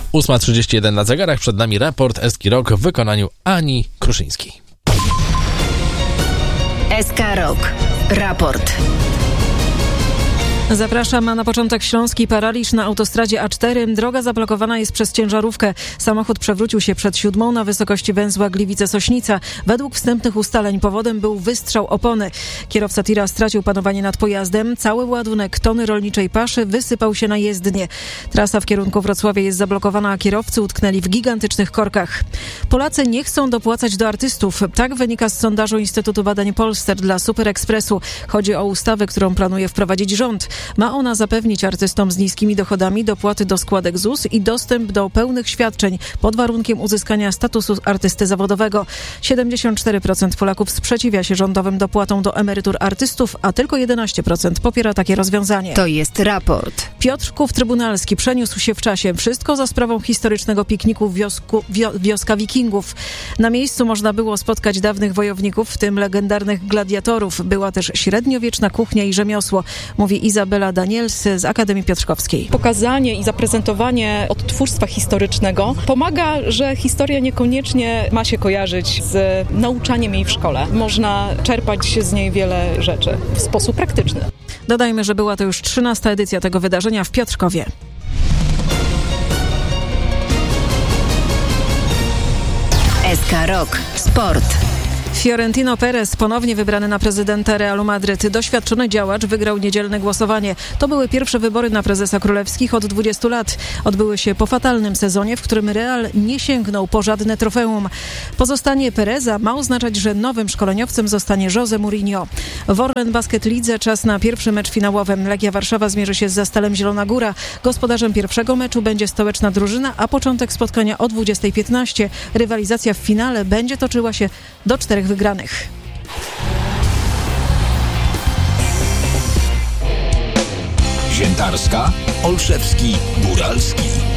8:31 na zegarach, przed nami raport SK Rock w wykonaniu Ani Kruszyńskiej. SK Rock. Raport. Zapraszam na początek. Śląski paraliż na autostradzie A4. Droga zablokowana jest przez ciężarówkę. Samochód przewrócił się przed 7 na wysokości węzła Gliwice-Sośnica. Według wstępnych ustaleń powodem był wystrzał opony. Kierowca tira stracił panowanie nad pojazdem. Cały ładunek tony rolniczej paszy wysypał się na jezdnię. Trasa w kierunku Wrocławia jest zablokowana, a kierowcy utknęli w gigantycznych korkach. Polacy nie chcą dopłacać do artystów. Tak wynika z sondażu Instytutu Badań Polster dla Super Expressu. Chodzi o ustawę, którą planuje wprowadzić rząd. Ma ona zapewnić artystom z niskimi dochodami dopłaty do składek ZUS i dostęp do pełnych świadczeń pod warunkiem uzyskania statusu artysty zawodowego. 74% Polaków sprzeciwia się rządowym dopłatom do emerytur artystów, a tylko 11% popiera takie rozwiązanie. To jest raport. Piotrków Trybunalski przeniósł się w czasie. Wszystko za sprawą historycznego pikniku Wioska Wikingów. Na miejscu można było spotkać dawnych wojowników, w tym legendarnych gladiatorów. Była też średniowieczna kuchnia i rzemiosło, mówi Izabela Daniels z Akademii Piotrkowskiej. Pokazanie i zaprezentowanie odtwórstwa historycznego pomaga, że historia niekoniecznie ma się kojarzyć z nauczaniem jej w szkole. Można czerpać z niej wiele rzeczy w sposób praktyczny. Dodajmy, że była to już 13. edycja tego wydarzenia w Piotrkowie. SK Rock. Sport. Fiorentino Perez, ponownie wybrany na prezydenta Realu Madryt. Doświadczony działacz wygrał niedzielne głosowanie. To były pierwsze wybory na prezesa królewskich od 20 lat. Odbyły się po fatalnym sezonie, w którym Real nie sięgnął po żadne trofeum. Pozostanie Pereza ma oznaczać, że nowym szkoleniowcem zostanie Jose Mourinho. W Orlen Basket Lidze czas na pierwszy mecz finałowy. Legia Warszawa zmierzy się z Zastalem Zielona Góra. Gospodarzem pierwszego meczu będzie stołeczna drużyna, a początek spotkania o 20:15. Rywalizacja w finale będzie toczyła się do 4 wygranych. Ziętarska, Olszewski, Góralski.